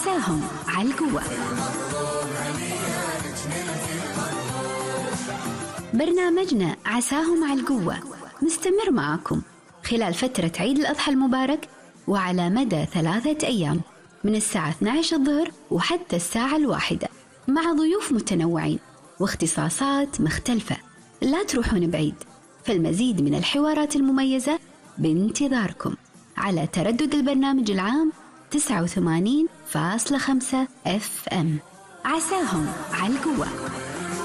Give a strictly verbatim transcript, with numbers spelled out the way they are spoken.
عساهم على القوة. برنامجنا عساهم على القوة مستمر معكم خلال فترة عيد الأضحى المبارك، وعلى مدى ثلاثة أيام من الساعة اثنتي عشرة الظهر وحتى الساعة الواحدة، مع ضيوف متنوعين واختصاصات مختلفة. لا تروحون بعيد، فالمزيد من الحوارات المميزة بانتظاركم على تردد البرنامج العام تسعة وثمانين فاصلة خمسة اف ام. عساهم على القوة.